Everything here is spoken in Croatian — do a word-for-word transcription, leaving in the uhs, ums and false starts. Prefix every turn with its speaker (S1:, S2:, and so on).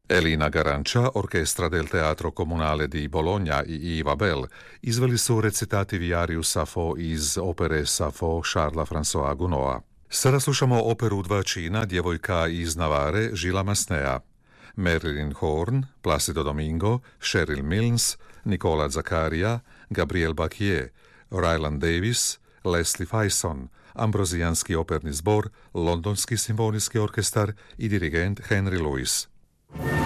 S1: Elina Garancia, orchestra del Teatro Comunale di Bologna i Yves Abel izveli su recitativi Ariju Safo iz opere Safo Charlesa Françoisa Gounoda. Sada slušamo operu Dva čina, Djevojka iz Navare, Žila Masnea. Marilyn Horne, Placido Domingo, Cheryl Milnes, Nicola Zaccaria, Gabriel Bacquier, Ryland Davis, Leslie Faison, Ambrozijanski operni zbor, Londonski simfonijski orkestar i dirigent Henry Lewis.